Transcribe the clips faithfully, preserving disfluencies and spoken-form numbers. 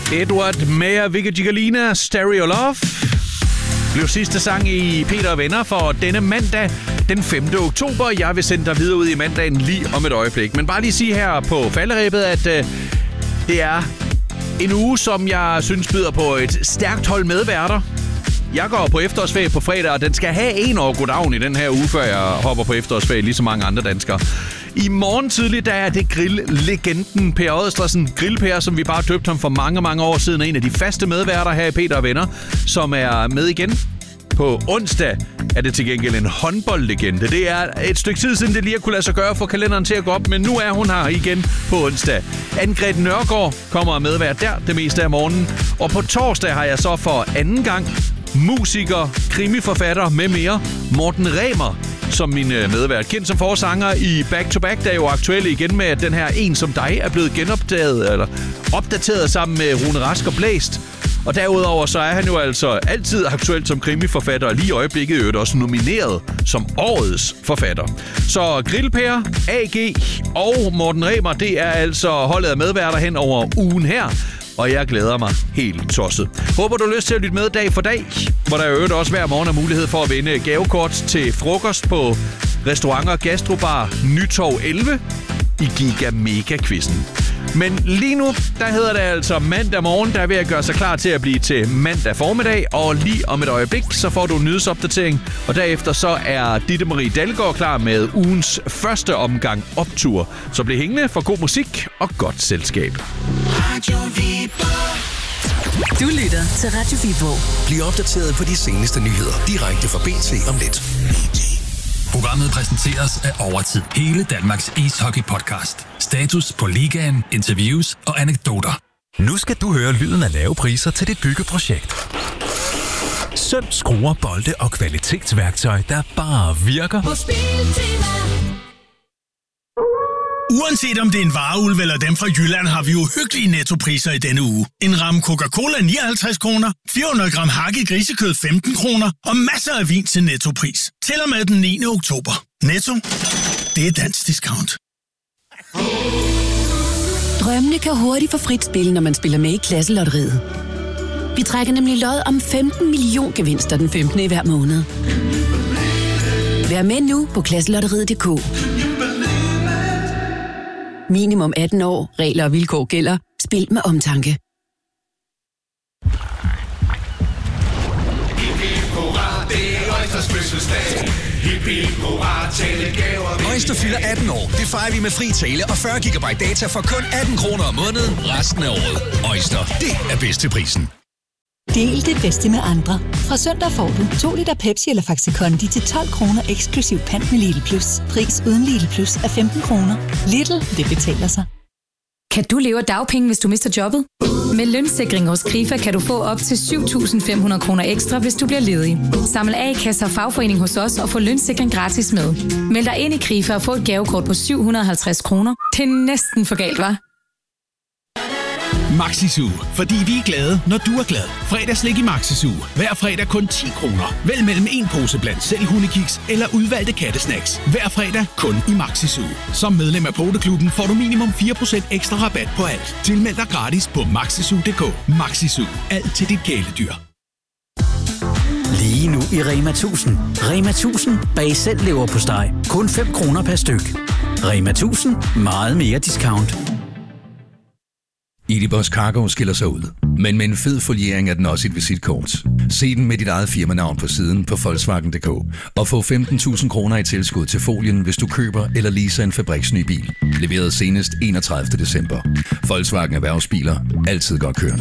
Edward Mayer Vigajigalina, Stereo Love, blev sidste sang i Peter og Venner for denne mandag, den femte oktober. Jeg vil sende dig videre ud i mandagen lige om et øjeblik. Men bare lige sige her på falderæbet, at øh, det er en uge, som jeg synes byder på et stærkt hold medværter. Jeg går på efterårsferie på fredag, og den skal have en år goddagen i den her uge, før jeg hopper på efterårsferie, ligesom mange andre danskere. I morgen tidligt, der er det grilllegenden Per Oddstresen, Grillper, som vi bare døbte ham for mange, mange år siden, en af de faste medværter her i Peter og Venner, som er med igen. På onsdag er det til gengæld en håndboldlegende. Det er et stykke tid siden, det lige kunne lade sig gøre for kalenderen til at gå op, men nu er hun her igen på onsdag. Anne-Grethe Nørgaard kommer og medvært der det meste af morgenen. Og på torsdag har jeg så for anden gang musiker, krimiforfatter med mere, Morten Remer, som min medvært. Kendt som forsanger i Back to Back, der er jo aktuelle igen med, at den her En som dig er blevet genopdaget, eller opdateret sammen med Rune Rask og Blæst. Og derudover så er han jo altså altid aktuelt som krimiforfatter, og lige i øjeblikket er jo også nomineret som årets forfatter. Så Grillper, A G og Morten Remer, det er altså holdet af medværter hen over ugen her. Og jeg glæder mig helt tosset. Håber du har lyst til at lytte med dag for dag, hvor der jo også hver morgen er mulighed for at vinde gavekort til frokost på restauranter Gastrobar Nytorv elleve i Giga Mega Quizzen. Men lige nu, der hedder det altså mandag morgen, der er ved at gøre sig klar til at blive til mandag formiddag, og lige om et øjeblik, så får du en nyhedsopdatering, og derefter så er Ditte Marie Dalgaard klar med ugens første omgang optur. Så bliv hængende for god musik og godt selskab. Du lytter til Radio Viborg. Bliv opdateret på de seneste nyheder direkte fra B T om lidt. Programmet præsenteres af Overtid. Hele Danmarks ishockey-podcast. Status på ligaen, interviews og anekdoter. Nu skal du høre lyden af lave priser til dit byggeprojekt. Søm, skruer, bolde og kvalitetsværktøj, der bare virker. På Biltema. Uanset om det er en vareulv eller dem fra Jylland, har vi jo hyggelige nettopriser i denne uge. En ramme Coca-Cola nioghalvtreds kroner, fire hundrede gram hakke grisekød femten kroner og masser af vin til nettopris. Til og med den niende oktober. Netto, det er dansk discount. Drømmene kan hurtigt få frit spil, når man spiller med i Klasselotteriet. Vi trækker nemlig lod om femten million gevinster den femtende i hver måned. Vær med nu på klasselotteriet punktum d k. Minimum atten år. Regler og vilkår gælder. Spil med omtanke. Oyster fylder atten år. Det fejrer vi med fri tale og fyrre gigabyte data for kun atten kroner om måneden resten af året. Oyster, det er bedst til prisen. Del det bedste med andre. Fra søndag får du to liter Pepsi eller Faxi Kondi til tolv kroner eksklusiv pant med Lidl Plus. Pris uden Lidl Plus er femten kroner. Lidl, det betaler sig. Kan du leve af dagpenge, hvis du mister jobbet? Med lønssikring hos Krifa kan du få op til syv tusind fem hundrede kroner ekstra, hvis du bliver ledig. Samle A-kasse og fagforening hos os og få lønssikring gratis med. Meld dig ind i Krifa og få et gavekort på syv hundrede og halvtreds kroner. Det er næsten for galt, hva'? Maxisu, fordi vi er glade, når du er glad. Fredagslik i Maxisu. Hver fredag kun ti kroner. Vælg mellem en pose blandt selv hundekiks eller udvalgte kattesnacks. Hver fredag kun i Maxisu. Som medlem af Poteklubben får du minimum fire procent ekstra rabat på alt. Tilmeld dig gratis på maxisu punktum d k. Maxisu. Alt til dit kæledyr. Lige nu i Rema tusind. Rema tusind. Bag selv lever på steg. Kun fem kroner per styk. Rema tusind. Meget mere discount. Edibus Cargo skiller sig ud, men med en fed foliering er den også et visitkort. Se den med dit eget firmanavn på siden på Volkswagen punktum d k og få femten tusind kroner i tilskud til folien, hvis du køber eller leaser en fabriksny bil. Leveret senest enogtredivte december. Volkswagen Erhvervsbiler. Altid godt kørende.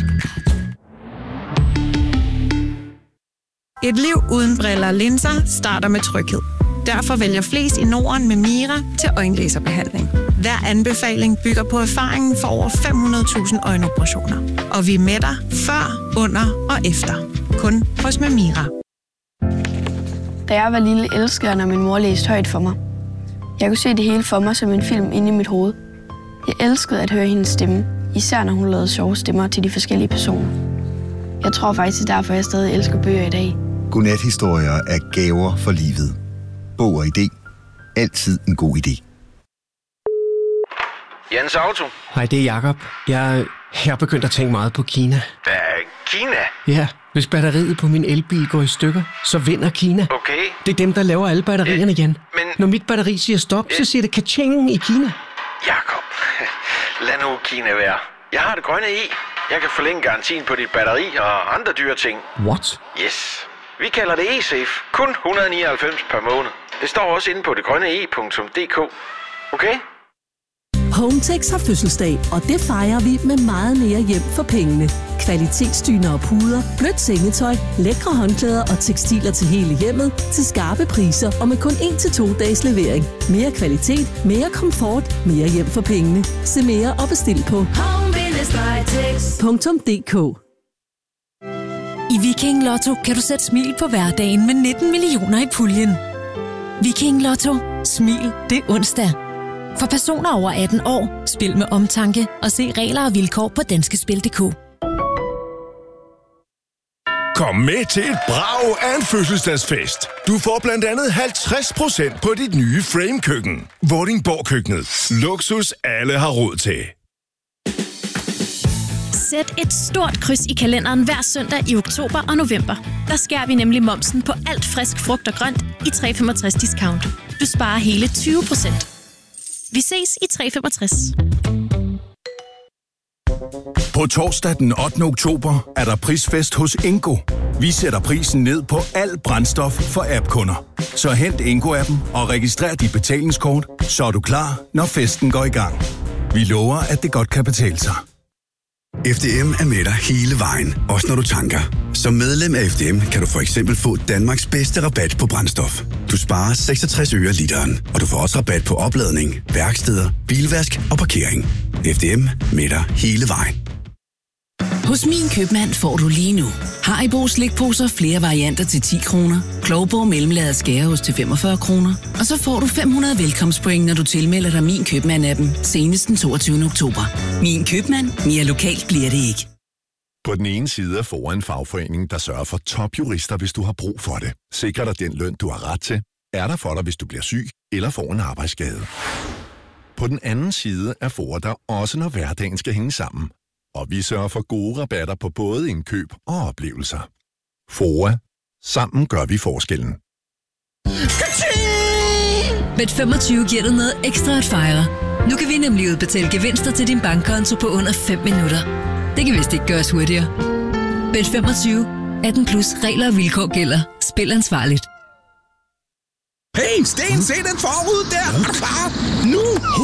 Et liv uden briller og linser starter med tryghed. Derfor vælger flest i Norden med Mira til øjenlaserbehandling. Hver anbefaling bygger på erfaringen for over fem hundrede tusind øjenoperationer. Og vi er med dig før, under og efter. Kun hos Mira. Da jeg var lille, elskede jeg, når min mor læste højt for mig. Jeg kunne se det hele for mig som en film inde i mit hoved. Jeg elskede at høre hendes stemme, især når hun lavede sjove stemmer til de forskellige personer. Jeg tror faktisk, derfor jeg stadig elsker bøger i dag. Godnathistorier er gaver for livet. Bog og idé. Altid en god idé. Jens Auto. Hej, det er Jakob. Jeg Jeg er begyndt at tænke meget på Kina. Hvad? Kina? Ja, hvis batteriet på min elbil går i stykker, så vinder Kina. Okay. Det er dem, der laver alle batterierne, Jan. Men... Når mit batteri siger stop, så siger det ka-ching i Kina. Jakob, lad nu Kina være. Jeg har det grønne i. Jeg kan forlænge garantien på dit batteri og andre dyre ting. What? Yes. Vi kalder det eSafe. Kun et hundrede og nioghalvfems per måned. Det står også inde på det grønne e punktum d k. Okay? Hometex har fødselsdag, og det fejrer vi med meget mere hjem for pengene. Kvalitetsdyner og puder, blødt sengetøj, lækre håndklæder og tekstiler til hele hjemmet til skarpe priser og med kun en til to dages levering. Mere kvalitet, mere komfort, mere hjem for pengene. Se mere og bestil på home bindestreg punktum d k. I Viking Lotto kan du sætte smil på hverdagen med nitten millioner i puljen. Viking Lotto. Smil det onsdag. For personer over atten år, spil med omtanke og se regler og vilkår på danske spil punktum d k. Kom med til et brag af en fødselsdagsfest. Du får blandt andet halvtreds procent på dit nye Frame-køkken. Vordingborg-køkkenet. Luksus alle har råd til. Sæt et stort kryds i kalenderen hver søndag i oktober og november. Der skærer vi nemlig momsen på alt frisk frugt og grønt i tre femogtres discount. Du sparer hele tyve procent. Vi ses i tre femogtres. På torsdag den ottende oktober er der prisfest hos Ingo. Vi sætter prisen ned på al brændstof for app-kunder. Så hent Ingo-appen og registrer dit betalingskort, så er du klar, når festen går i gang. Vi lover, at det godt kan betale sig. F D M er med dig hele vejen, også når du tanker. Som medlem af F D M kan du for eksempel få Danmarks bedste rabat på brændstof. Du sparer seksogtres øre literen, og du får også rabat på opladning, værksteder, bilvask og parkering. F D M med dig hele vejen. Hos Min Købmand får du lige nu Haribo slikposer flere varianter til ti kroner, Klovborg mellemlaget skæreost til femogfyrre kroner, og så får du fem hundrede velkomstpoint, når du tilmelder dig Min Købmand-appen senest den toogtyvende oktober. Min Købmand. Mere lokalt bliver det ikke. På den ene side er Fora en fagforening, der sørger for topjurister, hvis du har brug for det. Sikrer dig den løn, du har ret til. Er der for dig, hvis du bliver syg eller får en arbejdsskade. På den anden side er Fora der også, når hverdagen skal hænge sammen. Og vi sørger for gode rabatter på både indkøb og oplevelser. Fora. Sammen gør vi forskellen. Bet femogtyve giver dig noget ekstra at fejre. Nu kan vi nemlig udbetale gevinster til din bankkonto på under fem minutter. Det kan vist ikke gøres hurtigere. Bet femogtyve. atten plus regler og vilkår gælder. Spil ansvarligt. Hey, Sten, se den forud der! Er du klar? Nu!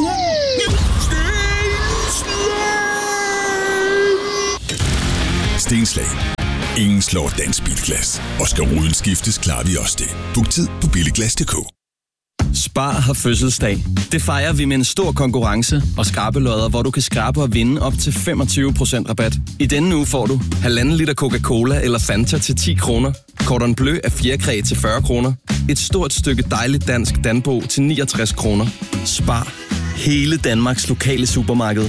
Stenslag. Ingen slår dansk bilglas. Og skal ruden skiftes, klarer vi også det. Book tid på billiglas punktum d k. Spar har fødselsdag. Det fejrer vi med en stor konkurrence og skrabelodder, hvor du kan skrabe og vinde op til femogtyve procent rabat. I denne uge får du halvanden liter Coca-Cola eller Fanta til ti kroner, Cordon Bleu af fjerkræ til fyrre kroner, et stort stykke dejligt dansk Danbo til niogtres kroner. Spar. Hele Danmarks lokale supermarked.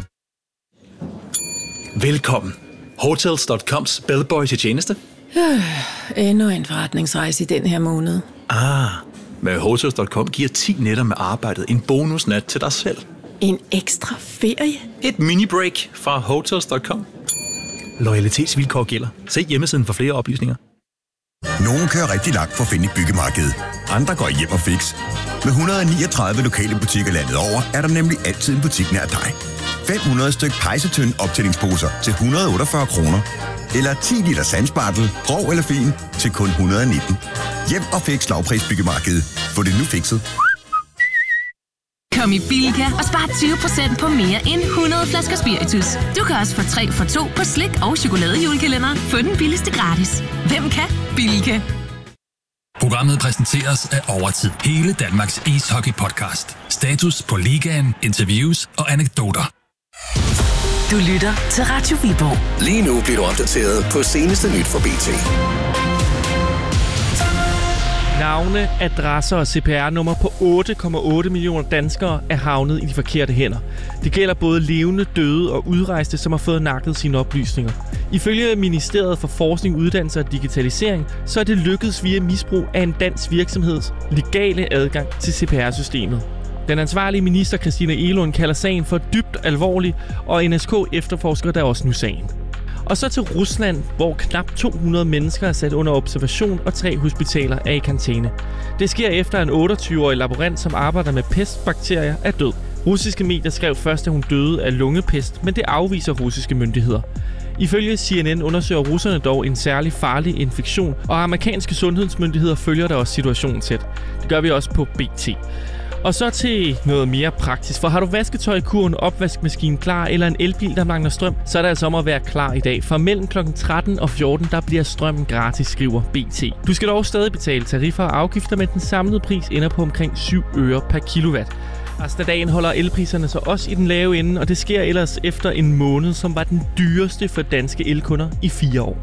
Velkommen. Hotels punktum coms bellboy til tjeneste. Øh, endnu en forretningsrejse i den her måned. Ah, med Hotels punktum com giver ti nætter med arbejdet en bonusnat til dig selv. En ekstra ferie? Et mini-break fra Hotels punktum com. Loyalitetsvilkår gælder. Se hjemmesiden for flere oplysninger. Nogle kører rigtig langt for at finde et byggemarked. Andre går hjem og fix. Med et hundrede og niogtredive lokale butikker landet over, er der nemlig altid en butik nær dig. fem hundrede styk pejsetønd optællingsposer til et hundrede og otteogfyrre kroner. Eller ti liter sandspartel, grov eller fin, til kun et hundrede og nitten. Hjem og fix lavprisbyggemarkedet. Få det nu fikset. Kom i Bilka og spar tyve procent på mere end hundrede flasker spiritus. Du kan også få tre for to på slik og chokoladejulekalender. Få den billigste gratis. Hvem kan? Bilka. Programmet præsenteres af Overtid. Hele Danmarks ishockey-podcast. Status på ligaen, interviews og anekdoter. Du lytter til Radio Viborg. Lige nu bliver du opdateret på seneste nyt fra B T. Navne, adresser og C P R-nummer på otte komma otte millioner danskere er havnet i de forkerte hænder. Det gælder både levende, døde og udrejste, som har fået nakket sine oplysninger. Ifølge Ministeriet for Forskning, Uddannelse og Digitalisering, så er det lykkedes via misbrug af en dansk virksomheds legale adgang til C P R-systemet. Den ansvarlige minister Christina Egelund kalder sagen for dybt alvorlig, og N S K efterforsker der også nu sagen. Og så til Rusland, hvor knap to hundrede mennesker er sat under observation, og tre hospitaler er i karantæne. Det sker efter en otteogtyve-årig laborant, som arbejder med pestbakterier, er død. Russiske medier skrev først, at hun døde af lungepest, men det afviser russiske myndigheder. Ifølge C N N undersøger russerne dog en særlig farlig infektion, og amerikanske sundhedsmyndigheder følger der også situationen tæt. Det gør vi også på B T. Og så til noget mere praktisk, for har du vasketøj i kurven, opvaskemaskinen klar eller en elbil, der mangler strøm, så er det altså om at være klar i dag. For mellem klokken tretten og fjorten, der bliver strømmen gratis, skriver B T. Du skal dog stadig betale tariffer og afgifter, men den samlede pris ender på omkring syv øre per kilowatt. Resten af dagen holder elpriserne så også i den lave ende, og det sker ellers efter en måned, som var den dyreste for danske elkunder i fire år.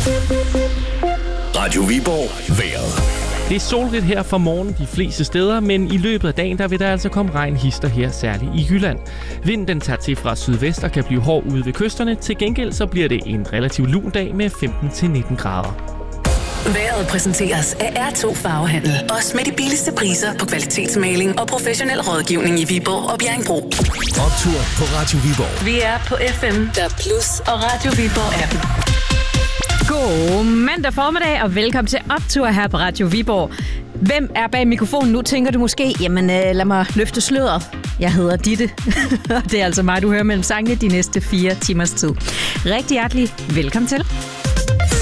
Radio Viborg. Vejret. Det er solrigt her fra morgen de fleste steder, men i løbet af dagen der vil der altså komme regnhister her, særligt i Jylland. Vinden den tager til fra sydvest og kan blive hård ude ved kysterne. Til gengæld så bliver det en relativt lun dag med femten til nitten grader. Vejret præsenteres af R to Farvehandel. Også med de billigste priser på kvalitetsmaling og professionel rådgivning i Viborg og Bjerringbro. Optur på Radio Viborg. Vi er på F M, der Plus og Radio Viborg appen. God mandag formiddag, og velkommen til Optur her på Radio Viborg. Hvem er bag mikrofonen nu, tænker du måske? Jamen, øh, lad mig løfte sløret. Jeg hedder Ditte, og det er altså mig, du hører mellem sangene de næste fire timers tid. Rigtig hjertelig velkommen til.